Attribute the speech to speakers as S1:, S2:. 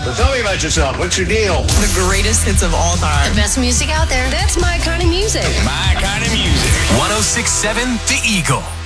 S1: So tell me about yourself. What's your deal?
S2: The greatest hits of all time.
S3: The best music out there. That's my kind of music.
S4: My kind of music. 106.7 The Eagle.